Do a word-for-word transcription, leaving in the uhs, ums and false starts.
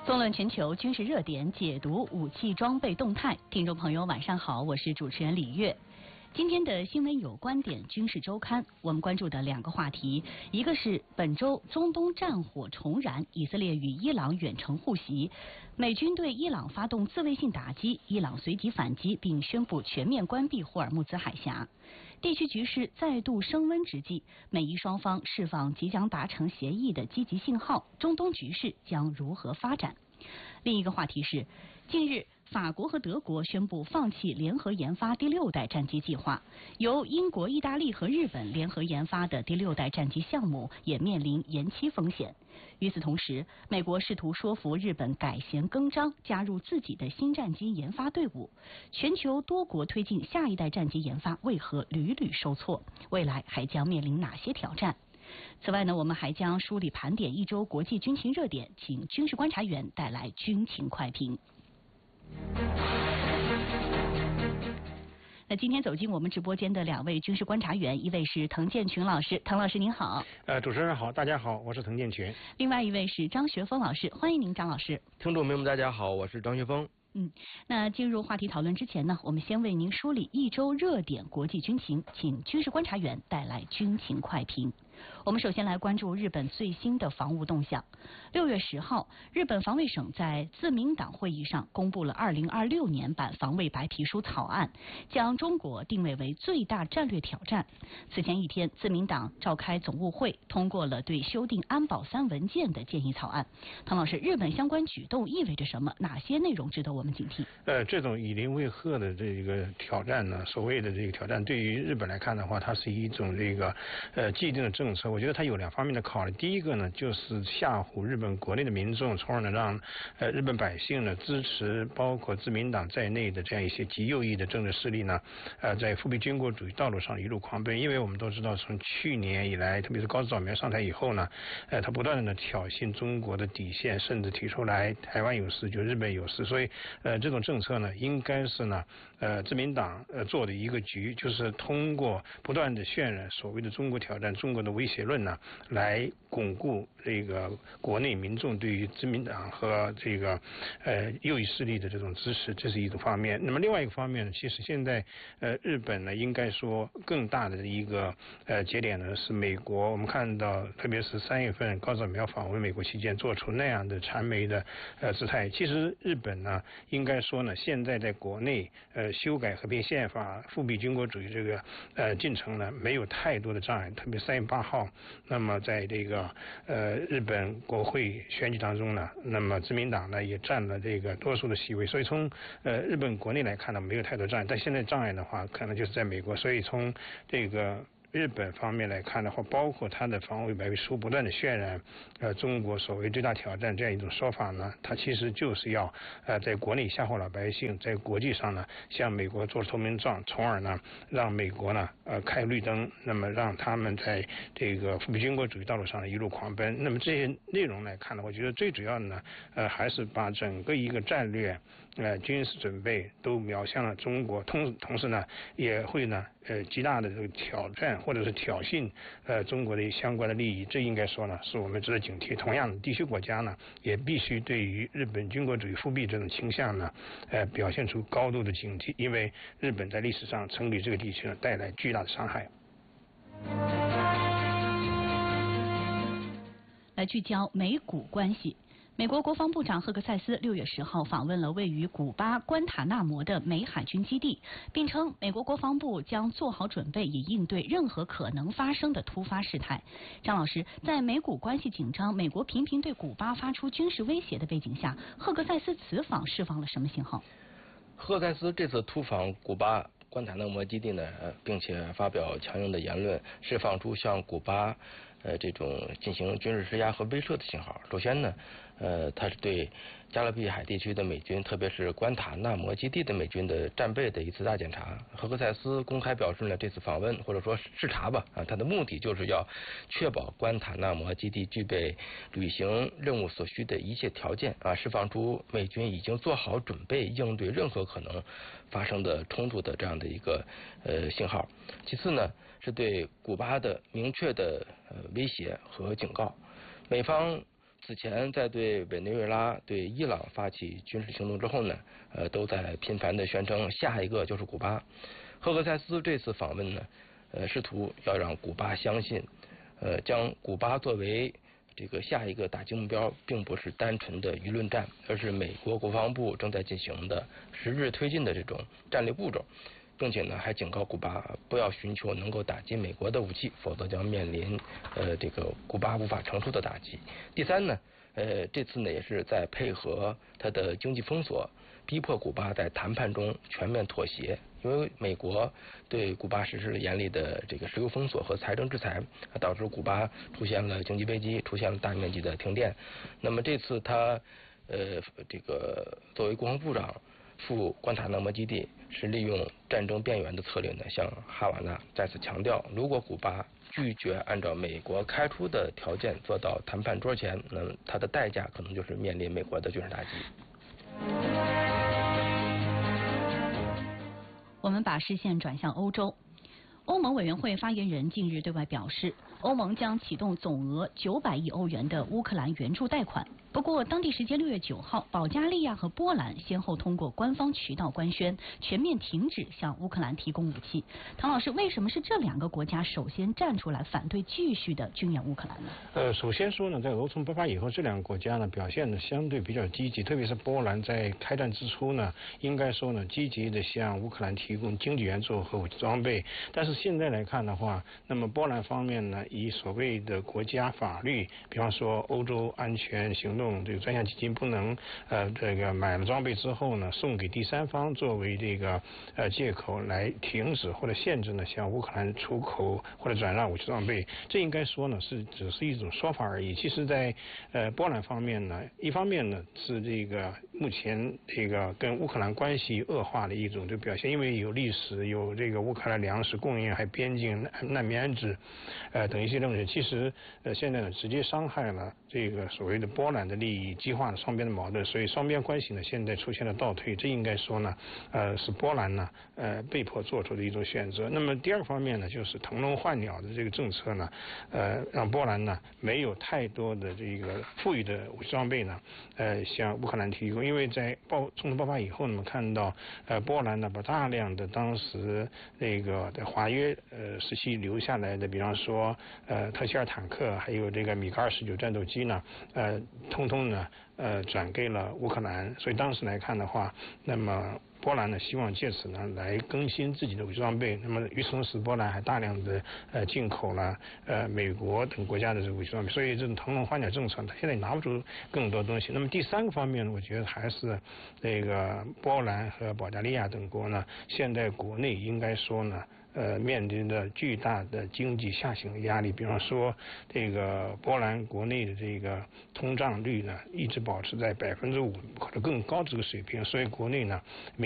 纵论全球军事热点，解读武器装备动态。听众朋友，晚上好，我是主持人李月。今天的新闻有观点军事周刊，我们关注的两个话题，一个是本周中东战火重燃，以色列与伊朗远程互袭，美军对伊朗发动自卫性打击，伊朗随即反击，并宣布全面关闭霍尔木兹海峡。地区局势再度升温之际，美伊双方释放即将达成协议的积极信号，中东局势将如何发展？另一个话题是，近日法国和德国宣布放弃联合研发第六代战机计划，由英国、意大利和日本联合研发的第六代战机项目也面临延期风险。与此同时，美国试图说服日本改弦更张，加入自己的新战机研发队伍。全球多国推进下一代战机研发，为何屡屡受挫？未来还将面临哪些挑战？此外呢，我们还将梳理盘点一周国际军情热点，请军事观察员带来军情快评。那今天走进我们直播间的两位军事观察员，一位是滕建群老师，滕老师您好。 呃，主持人好，大家好，我是滕建群。 另外一位是张学峰老师，欢迎您，张老师。 听众朋友们，大家好，我是张学峰。 嗯，那进入话题讨论之前呢，我们先为您梳理一周热点国际军情，请军事观察员带来军情快评。我们首先来关注日本最新的防务动向。六月十号，日本防卫省在自民党会议上公布了二零二六年版防卫白皮书草案，将中国定位为最大战略挑战。此前一天，自民党召开总务会，通过了对修订安保三文件的建议草案。滕老师，日本相关举动意味着什么？哪些内容值得我们警惕？ 呃，这种以邻为壑的这个挑战呢，所谓的这个挑战，对于日本来看的话，它是一种这个呃既定的政策。我觉得它有两方面的考虑。第一个呢，就是吓唬日本国内的民众，从而呢让呃日本百姓呢支持包括自民党在内的这样一些极右翼的政治势力呢，呃，在复辟军国主义道路上一路狂奔。因为我们都知道，从去年以来，特别是高市早苗上台以后呢，呃，他不断的呢挑衅中国的底线，甚至提出来台湾有事就日本有事。所以呃这种政策呢，应该是呢呃自民党呃做的一个局，就是通过不断的渲染所谓的中国挑战、中国的威胁论呢，来巩固这个国内民众对于自民党和这个呃右翼势力的这种支持，这是一种方面。那么另外一个方面呢，其实现在呃日本呢，应该说更大的一个呃节点呢是美国。我们看到，特别是三月份高市早苗访问美国期间，做出那样的谄媚的呃姿态。其实日本呢，应该说呢，现在在国内呃修改和平宪法、复辟军国主义这个呃进程呢，没有太多的障碍。特别三月八号，那么在这个呃日本国会选举当中呢，那么自民党呢也占了这个多数的席位，所以从呃日本国内来看呢，没有太多障碍。但现在障碍的话，可能就是在美国。所以从这个日本方面来看的话，包括他的防卫白皮书不断的渲染呃中国所谓最大挑战这样一种说法呢，它其实就是要呃在国内吓唬老百姓，在国际上呢向美国做投名状，从而呢让美国呢呃开绿灯，那么让他们在这个复辟军国主义道路上一路狂奔。那么这些内容来看呢，我觉得最主要的呢呃还是把整个一个战略呃军事准备都瞄向了中国，同同时呢也会呢呃极大的这个挑战或者是挑衅呃中国的相关的利益，这应该说呢是我们值得警惕。同样的，地区国家呢也必须对于日本军国主义复辟这种倾向呢呃表现出高度的警惕，因为日本在历史上曾给这个地区呢带来巨大的伤害。 来聚焦美古关系。美国国防部长赫克塞斯六月十号访问了位于古巴关塔那摩的美海军基地，并称美国国防部将做好准备，以应对任何可能发生的突发事态。张老师，在美古关系紧张、美国频频对古巴发出军事威胁的背景下，赫克塞斯此访释放了什么信号？ 赫克塞斯这次突访古巴关塔那摩基地呢，并且发表强硬的言论，释放出向古巴呃这种进行军事施压和威慑的信号。首先呢，呃，它是对加勒比海地区的美军，特别是关塔那摩基地的美军的战备的一次大检查。赫克塞斯公开表示呢，这次访问或者说视察吧，啊，它的目的就是要确保关塔那摩基地具备履行任务所需的一切条件，啊，释放出美军已经做好准备应对任何可能发生的冲突的这样的一个呃信号。其次呢，是对古巴的明确的呃威胁和警告。美方此前在对委内瑞拉、对伊朗发起军事行动之后呢，呃，都在频繁的宣称下一个就是古巴。赫克塞斯这次访问呢，呃，试图要让古巴相信，呃，将古巴作为这个下一个打击目标，并不是单纯的舆论战，而是美国国防部正在进行的实质推进的这种战略步骤，并且呢，还警告古巴不要寻求能够打击美国的武器，否则将面临呃这个古巴无法承受的打击。第三呢，呃，这次呢也是在配合它的经济封锁，逼迫古巴在谈判中全面妥协。因为美国对古巴实施了严厉的这个石油封锁和财政制裁，导致古巴出现了经济危机，出现了大面积的停电。那么这次他呃这个作为国防部长赴关塔那摩基地，是利用战争边缘的策略呢，向哈瓦那再次强调，如果古巴拒绝按照美国开出的条件坐到谈判桌前，那么它的代价可能就是面临美国的军事打击。 我们把视线转向欧洲。欧盟委员会发言人近日对外表示，欧盟将启动总额九百亿欧元的乌克兰援助贷款。不过，当地时间六月九号，保加利亚和波兰先后通过官方渠道官宣，全面停止向乌克兰提供武器。唐老师，为什么是这两个国家首先站出来反对继续的军援乌克兰呢？ 呃，首先说呢，在俄冲爆发以后，这两个国家呢表现的相对比较积极，特别是波兰在开战之初呢，应该说呢积极的向乌克兰提供经济援助和武器装备。但是现在来看的话，那么波兰方面呢，以所谓的国家法律，比方说欧洲安全行动这个专项基金不能呃这个买了装备之后呢送给第三方作为这个呃借口来停止或者限制呢向乌克兰出口或者转让武器装备，这应该说呢是只是一种说法而已。其实在呃波兰方面呢，一方面呢是这个目前这个跟乌克兰关系恶化的一种这个表现，因为有历史，有这个乌克兰粮食供应，还边境难民安置呃等一些东西，其实呃现在呢直接伤害了这个所谓的波兰的利益，激化了双边的矛盾，所以双边关系呢现在出现了倒退，这应该说呢呃是波兰呢呃被迫做出的一种选择。那么第二个方面呢，就是腾笼换鸟的这个政策呢，呃让波兰呢没有太多的这个富裕的武器装备呢呃向乌克兰提供，因为在爆冲突爆发以后呢，我们看到呃波兰呢把大量的当时那个在华约呃时期留下来的，比方说呃特希尔坦克，还有这个米格二十九战斗机呢呃通通呢呃转给了乌克兰，所以当时来看的话，那么波兰呢希望借此呢来更新自己的武器装备，那么与此同时波兰还大量的呃进口了呃美国等国家的这个武器装备，所以这种腾笼换鸟政策它现在拿不出更多东西。那么第三个方面呢，我觉得还是这个波兰和保加利亚等国呢现在国内应该说呢呃，面临着巨大的经济下行的压力，比方说，这个波兰国内的这个通胀率呢，一直保持在百分之五或者更高这个水平，所以国内呢，民